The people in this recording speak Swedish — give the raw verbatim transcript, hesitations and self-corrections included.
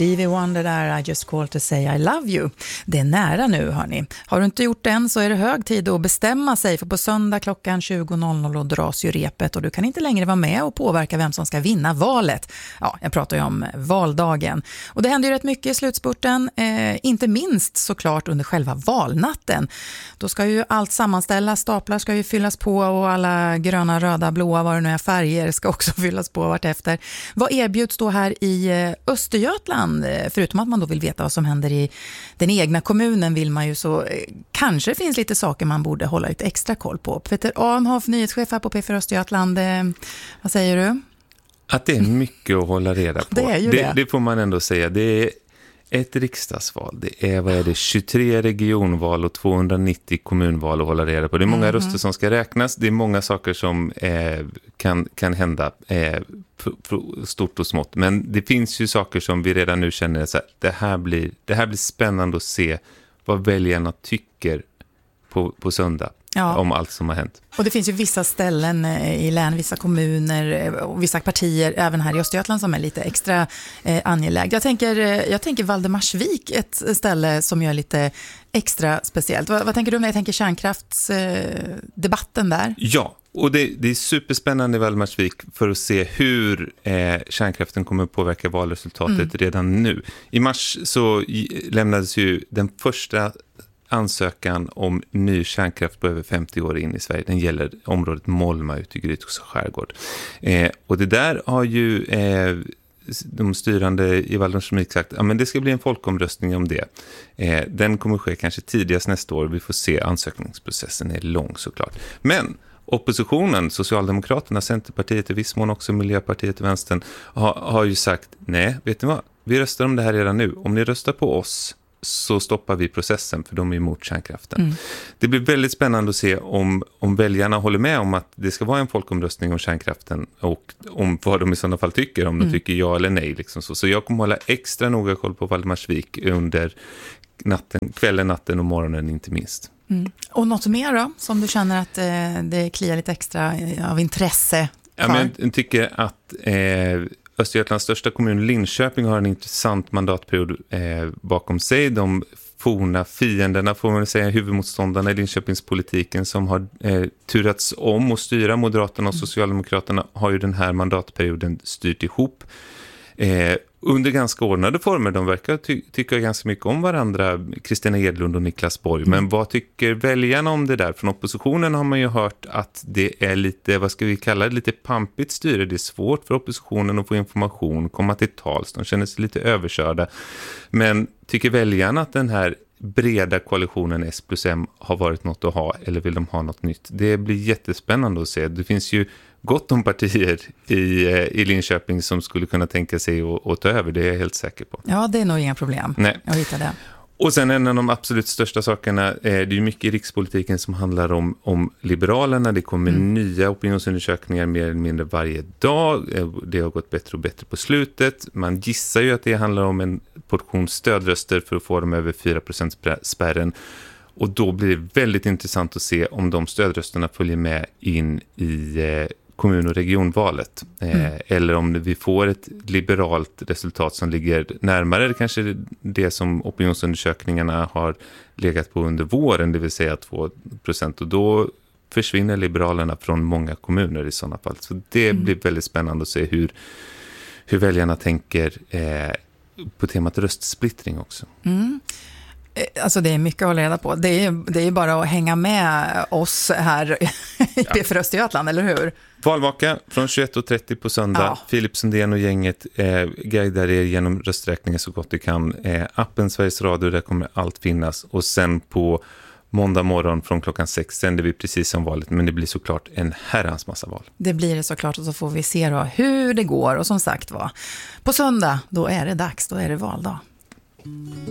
Stevie Wonder där, I just called to say I love you. Det är nära nu, hörni. Har du inte gjort det än så är det hög tid att bestämma sig, för på söndag klockan tjugo noll noll och dras ju repet och du kan inte längre vara med och påverka vem som ska vinna valet. Ja, jag pratar ju om valdagen. Och det händer ju rätt mycket i slutspurten, eh, inte minst såklart under själva valnatten. Då ska ju allt sammanställas, staplar ska ju fyllas på och alla gröna, röda, blåa, vad det nu är, färger ska också fyllas på vart efter. Vad erbjuds då här i Östergötland? Förutom att man då vill veta vad som händer i den egna kommunen vill man ju så, kanske det finns lite saker man borde hålla lite extra koll på. Peter Arnhoff, nyhetschef här på P fyra Östergötland, vad säger du? Att det är mycket att hålla reda på. Det är ju det. Det, det får man ändå säga. Det är ett riksdagsval. Det är, vad är det, tjugotre regionval och tvåhundranittio kommunval att hålla reda på. Det är många mm-hmm. röster som ska räknas. Det är många saker som eh, kan, kan hända eh, stort och smått. Men det finns ju saker som vi redan nu känner så här, det här blir, det här blir spännande att se vad väljarna tycker på, på söndag. Ja. Om allt som har hänt. Och det finns ju vissa ställen i län, vissa kommuner och vissa partier även här i Östergötland som är lite extra eh, angelägna. Jag tänker, jag tänker Valdemarsvik, ett ställe som är lite extra speciellt. Vad, vad tänker du när jag tänker kärnkraftsdebatten eh, där? Ja, och det, det är superspännande i Valdemarsvik för att se hur eh, kärnkraften kommer att påverka valresultatet mm. redan nu. I mars så lämnades ju den första ansökan om ny kärnkraft på över femtio år in i Sverige. Den gäller området Molma ute i Grytås skärgård. Eh, och det där har ju eh, de styrande i Valdemarsvik sagt, ja men det ska bli en folkomröstning om det. Eh, den kommer ske kanske tidigast nästa år. Vi får se, ansökningsprocessen är lång såklart. Men oppositionen, Socialdemokraterna, Centerpartiet och viss mån också Miljöpartiet och Vänstern har, har ju sagt, nej, vet ni vad? Vi röstar om det här redan nu. Om ni röstar på oss så stoppar vi processen, för de är emot kärnkraften. Mm. Det blir väldigt spännande att se om, om väljarna håller med om att det ska vara en folkomröstning om kärnkraften och om vad de i sådana fall tycker, om mm. de tycker ja eller nej. Liksom så. så jag kommer hålla extra noga koll på Valdemarsvik under natten, kvällen, natten och morgonen inte minst. Mm. Och något mer då, som du känner att eh, det kliar lite extra av intresse för? Ja, men jag tycker att eh, Östergötlands största kommun Linköping har en intressant mandatperiod eh, bakom sig. De forna fienderna, får man säga, huvudmotståndarna i Linköpingspolitiken som har eh, turats om och styra. Moderaterna och Socialdemokraterna har ju den här mandatperioden styrt ihop. Eh, under ganska ordnade former. De verkar ty- tycka ganska mycket om varandra, Kristina Edlund och Niklas Borg. Men vad tycker väljarna om det där? Från oppositionen har man ju hört att det är lite, vad ska vi kalla det, lite pampigt styre. Det är svårt för oppositionen att få information, komma till tals. De känner sig lite överkörda. Men tycker väljarna att den här breda koalitionen S plus M har varit något att ha, eller vill de ha något nytt? Det blir jättespännande att se. Det finns ju gott om partier i, i Linköping som skulle kunna tänka sig att, att ta över, det är jag helt säker på. Ja, det är nog inga problem. Nej. Jag hittar det. Och sen en av de absolut största sakerna, eh, det är ju mycket i rikspolitiken som handlar om, om Liberalerna. Det kommer mm. nya opinionsundersökningar mer eller mindre varje dag. Det har gått bättre och bättre på slutet. Man gissar ju att det handlar om en portion stödröster för att få dem över fyra procent spärren. Och då blir det väldigt intressant att se om de stödrösterna följer med in i eh, kommun- och regionvalet. Eh, mm. Eller om vi får ett liberalt resultat som ligger närmare kanske det som opinionsundersökningarna har legat på under våren, det vill säga två procent. Och då försvinner Liberalerna från många kommuner i sådana fall. Så det mm. blir väldigt spännande att se hur, hur väljarna tänker eh, på temat röstsplittring också. Mm. Alltså det är mycket att hålla reda på. Det är, det är bara att hänga med oss här i P fyra Östergötland, eller hur? Valvaka från tjugoett och trettio på söndag. Ja. Filip Sundén och gänget eh, guidar er genom rösträkningen så gott det kan. Eh, appen Sveriges Radio, där kommer allt finnas. Och sen på måndag morgon från klockan sex sänder vi precis som vanligt. Men det blir såklart en herrans massa val. Det blir det såklart, och så får vi se då hur det går. Och som sagt var, på söndag då är det dags, då är det valdag.